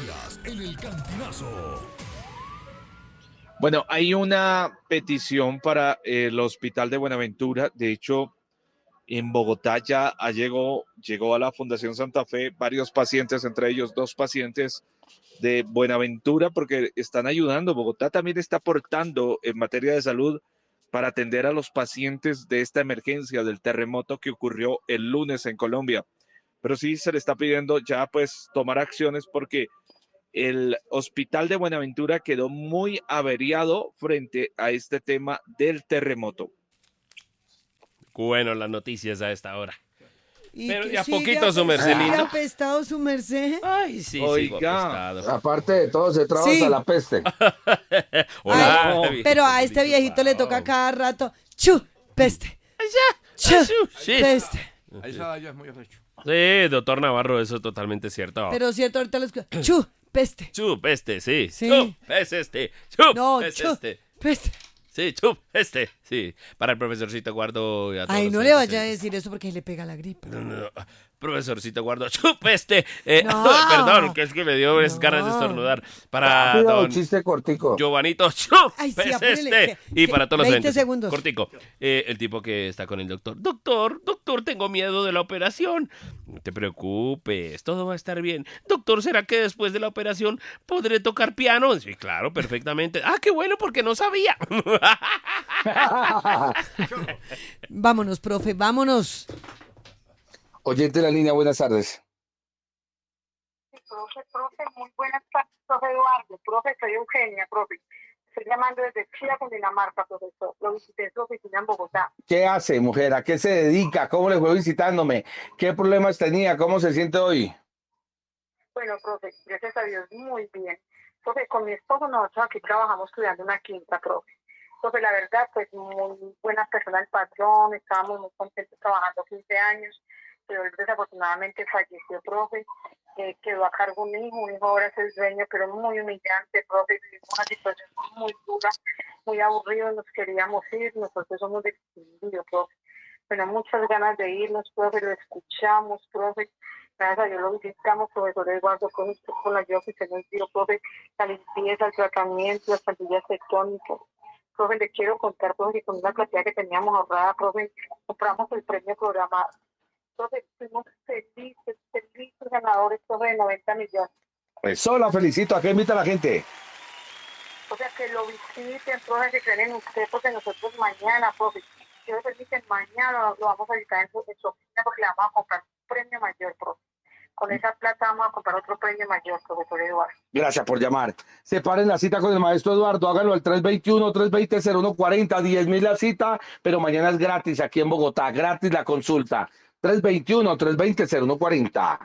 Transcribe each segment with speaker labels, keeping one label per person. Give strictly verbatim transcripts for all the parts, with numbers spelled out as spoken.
Speaker 1: Noticias en el Cantinazo.
Speaker 2: Bueno, hay una petición para el Hospital de Buenaventura. De hecho, en Bogotá ya llegó, llegó a la Fundación Santa Fe varios pacientes, entre ellos dos pacientes de Buenaventura, porque están ayudando. Bogotá también está aportando en materia de salud para atender a los pacientes de esta emergencia del terremoto que ocurrió el lunes en Colombia. Pero sí se le está pidiendo ya pues tomar acciones porque el Hospital de Buenaventura quedó muy averiado frente a este tema del terremoto.
Speaker 3: Bueno, las noticias a esta hora.
Speaker 4: Y
Speaker 3: Pero
Speaker 4: que
Speaker 3: de a
Speaker 4: sigue
Speaker 3: poquito, su
Speaker 4: ape-
Speaker 3: merced
Speaker 4: sigue
Speaker 3: lindo.
Speaker 4: apestado su merced.
Speaker 3: Ay, sí, sigo
Speaker 2: Oiga.
Speaker 3: apestado.
Speaker 5: Aparte de todo, se traba
Speaker 4: Sí.
Speaker 5: hasta la peste.
Speaker 3: Hola,
Speaker 4: Ay,
Speaker 3: viejito
Speaker 4: pero a este
Speaker 3: culito
Speaker 4: viejito le
Speaker 3: bravo.
Speaker 4: toca cada rato. Chu, peste. Chu,
Speaker 3: Ay, sí.
Speaker 4: peste.
Speaker 6: Ahí está, ya es muy arrecho.
Speaker 3: Sí, doctor Navarro, eso es totalmente cierto.
Speaker 4: Pero cierto, ahorita lo escucho. Chu, peste.
Speaker 3: Chup este, sí.
Speaker 4: Sí.
Speaker 3: Chup es este. Chup
Speaker 4: No,
Speaker 3: es
Speaker 4: chu,
Speaker 3: este.
Speaker 4: peste.
Speaker 3: Sí, chup este. Sí, para el profesorcito Guardo y a todos
Speaker 4: Ay,
Speaker 3: los
Speaker 4: no le vaya a
Speaker 3: oyentes.
Speaker 4: decir eso porque ahí le pega la gripe.
Speaker 3: No, no, no. Profesorcito Guardo, chup este. Eh,
Speaker 4: No.
Speaker 3: Perdón, que es que me dio esas
Speaker 4: No.
Speaker 3: ganas de estornudar. Para
Speaker 5: Rápido,
Speaker 3: don
Speaker 5: chiste cortico.
Speaker 3: Giovanito, chup
Speaker 4: Ay, sí,
Speaker 3: es
Speaker 4: apúrele,
Speaker 3: este.
Speaker 4: que-
Speaker 3: Y
Speaker 4: que-
Speaker 3: para todos los
Speaker 4: veinte
Speaker 3: oyentes.
Speaker 4: segundos.
Speaker 3: Cortico. Eh, el tipo que está con el doctor. Doctor, doctor, tengo miedo de la operación. No te preocupes, todo va a estar bien. Doctor, ¿será que después de la operación podré tocar piano? Sí, claro, perfectamente. Ah, qué bueno, porque no sabía.
Speaker 4: Vámonos, profe, vámonos.
Speaker 5: Oyente de la línea, buenas tardes.
Speaker 7: Profe, profe, muy buenas tardes, profe Eduardo. Profe, soy Eugenia, profe. Estoy llamando desde Chía, Cundinamarca, profesor. Lo visité en su oficina en Bogotá.
Speaker 5: ¿Qué hace, mujer? ¿A qué se dedica? ¿Cómo le fue visitándome? ¿Qué problemas tenía? ¿Cómo se siente hoy?
Speaker 7: Bueno, profe, gracias a Dios, muy bien. Profe, con mi esposo nosotros aquí trabajamos estudiando una quinta, profe. Profe, la verdad, pues muy buena persona el patrón, estábamos muy contentos trabajando quince años, pero él desafortunadamente falleció, profe. Eh, quedó a cargo un hijo, un hijo ahora es el dueño, pero muy humillante, profe, vivimos una situación muy dura, muy aburrido, nos queríamos ir, nosotros somos del Quindío, profe. Bueno, muchas ganas de irnos, profe, lo escuchamos, profe, gracias a Dios lo visitamos, profesor Eduardo, con, con la ayuda que usted nos dio, profe, la limpieza, el tratamiento, las pastillas tectónicas. Profe, le quiero contar, profe, que con una cantidad que teníamos ahorrada, profe, compramos el premio programado. Profe, fuimos felices, felices ganadores, profe, de noventa millones.
Speaker 5: Eso, la felicito. ¿A qué invita a la gente?
Speaker 7: O sea, que lo visiten, profe, que creen en usted, porque nosotros mañana, profe, si lo permiten, mañana lo vamos a visitar en su, en su oficina porque le vamos a comprar un premio mayor, profe. Con esa plata vamos a comprar otro premio mayor, profesor Eduardo.
Speaker 5: Gracias por llamar. Separen la cita con el maestro Eduardo. Háganlo al tres dos uno, tres dos cero, cero uno cuatro cero. diez mil la cita, pero mañana es gratis aquí en Bogotá. Gratis la consulta. tres dos uno, tres dos cero, cero uno cuatro cero.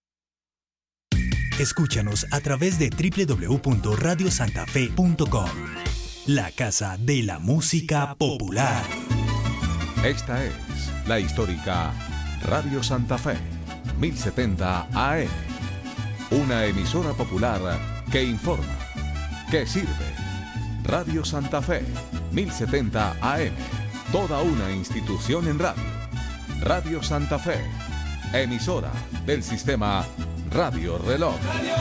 Speaker 1: Escúchanos a través de doble u doble u doble u punto radio santa fe punto com. La casa de la música popular.
Speaker 8: Esta es la histórica Radio Santa Fe, mil setenta A M. Una emisora popular que informa, que sirve. Radio Santa Fe, mil setenta A M. Toda una institución en radio. Radio Santa Fe, emisora del sistema Radio Reloj.